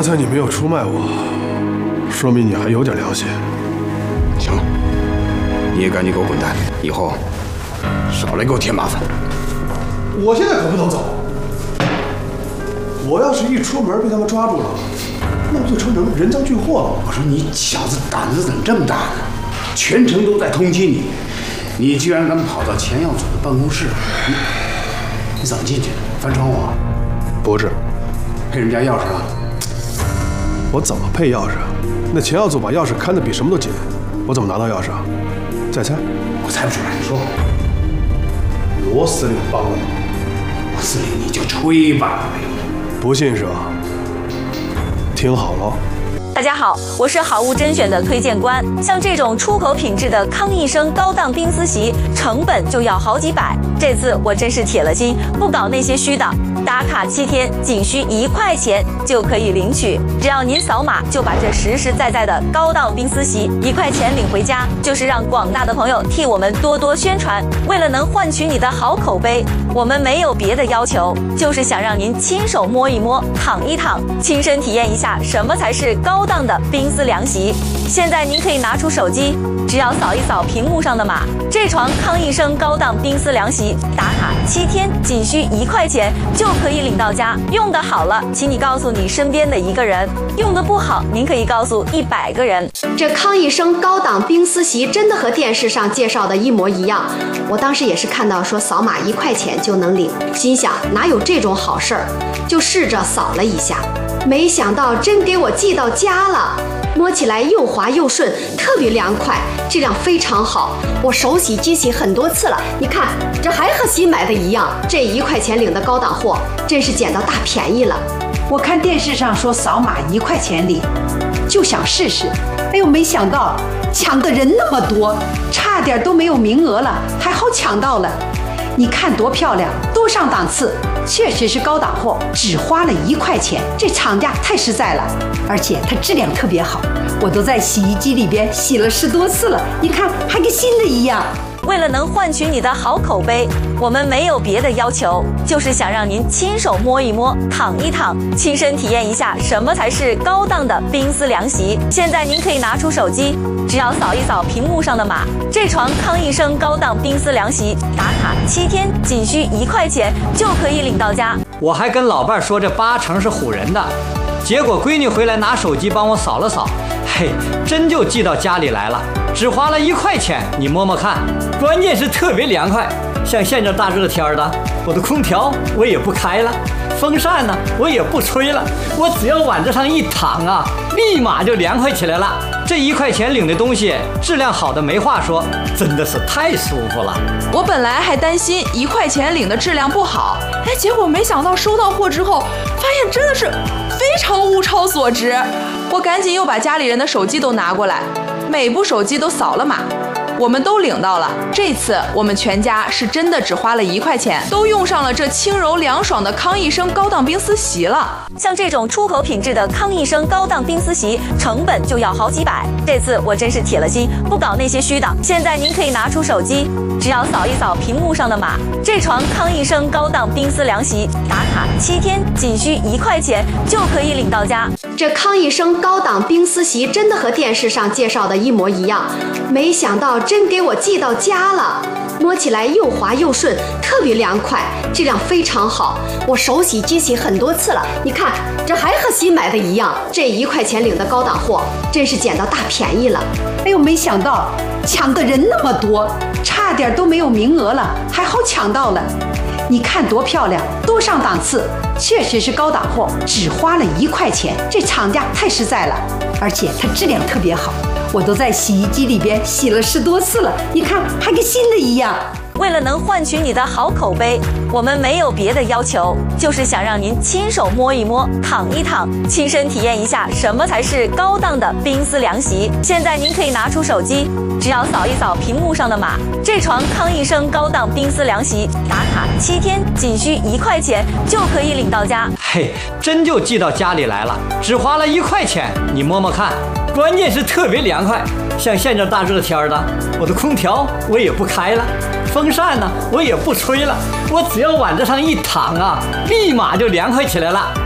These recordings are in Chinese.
刚才你没有出卖我，说明你还有点良心。 行了，你也赶紧给我滚蛋，以后少来给我添麻烦。 我现在可不能走，我要是一出门被他们抓住了，那不就成人赃俱获了吗？ 我说你小子胆子怎么这么大呢？全城都在通缉你，你居然敢跑到钱耀祖的办公室，你怎么进去的？翻窗户啊？ 不是， 配人家钥匙了？ 我怎么配钥匙啊？那钱耀祖把钥匙看得比什么都紧，我怎么拿到钥匙啊？再猜？ 我猜不出来，你说。 罗司令帮了忙。 罗司令你就吹吧。 不信是吧？听好了。 大家好，我是好物甄选的推荐官。像这种出口品质的康益生高档冰丝席，成本就要好几百。这次我真是铁了心，不搞那些虚的。打卡7天，仅需1块钱就可以领取。只要您扫码，就把这实实在在的高档冰丝席1块钱领回家，就是让广大的朋友替我们多多宣传。为了能换取你的好口碑，我们没有别的要求，就是想让您亲手摸一摸、躺一躺，亲身体验一下什么才是高档的冰丝凉席。现在您可以拿出手机，只要扫一扫屏幕上的码，这床康益生高档冰丝凉席打卡7天，仅需1块钱就可以领到家。用得好了，请你告诉你身边的1个人；用得不好，您可以告诉100个人。 这康益生高档冰丝席真的和电视上介绍的一模一样。我当时也是看到说扫码1块钱就能领，心想哪有这种好事儿，就试着扫了一下，没想到真给我寄到家了。摸起来又滑又顺，特别凉快，质量非常好。我手洗机洗很多次了，你看这还和新买的一样。这1块钱领的高档货，真是捡到大便宜了。 我看电视上说扫码1块钱领，就想试试。哎呦，没想到抢的人那么多，差点都没有名额了，还好抢到了。你看多漂亮，多上档次，确实是高档货，只花了1块钱，这厂家太实在了，而且它质量特别好，我都在洗衣机里边洗了10多次了，你看还跟新的一样。 为了能换取你的好口碑，我们没有别的要求，就是想让您亲手摸一摸、躺一躺，亲身体验一下什么才是高档的冰丝凉席。现在您可以拿出手机，只要扫一扫屏幕上的码，这床康益生高档冰丝凉席打卡7天，仅需1块钱就可以领到家。 我还跟老伴儿说这8成是唬人的，结果闺女回来拿手机帮我扫了扫，嘿，真就寄到家里来了，只花了1块钱，你摸摸看，关键是特别凉快。像现这大热天的，我的空调我也不开了，风扇呢我也不吹了，我只要往这上一躺啊，立马就凉快起来了。这1块钱领的东西质量好的没话说，真的是太舒服了。 我本来还担心1块钱领的质量不好，结果没想到收到货之后，发现真的是非常物超所值。我赶紧又把家里人的手机都拿过来，每部手机都扫了码，我们都领到了。这次我们全家是真的只花了1块钱，都用上了这轻柔凉爽的康益生高档冰丝席了。 像这种出口品质的康益生高档冰丝席，成本就要好几百。这次我真是铁了心，不搞那些虚的。现在您可以拿出手机，只要扫一扫屏幕上的码，这床康益生高档冰丝凉席打卡7天，仅需1块钱就可以领到家。 这康益生高档冰丝席真的和电视上介绍的一模一样，没想到真给我寄到家了。摸起来又滑又顺，特别凉快，质量非常好。我手洗机洗很多次了，你看这还和新买的一样。这1块钱领的高档货，真是捡到大便宜了。 哎呦，没想到抢的人那么多，差点都没有名额了，还好抢到了。你看多漂亮，多上档次，确实是高档货，只花了1块钱，这厂家太实在了，而且它质量特别好，我都在洗衣机里边洗了10多次了，你看还跟新的一样。 为了能换取你的好口碑，我们没有别的要求，就是想让您亲手摸一摸、躺一躺，亲身体验一下什么才是高档的冰丝凉席。现在您可以拿出手机，只要扫一扫屏幕上的码，这床康益生高档冰丝凉席打卡7天，仅需1块钱就可以领到家。 嘿，真就寄到家里来了，只花了1块钱，你摸摸看，关键是特别凉快。像现这大热天的，我的空调我也不开了，风扇呢我也不吹了，我只要往这上一躺啊，立马就凉快起来了。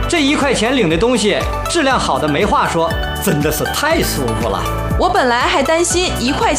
这1块钱领的东西质量好的没话说，真的是太舒服了。 我本来还担心1块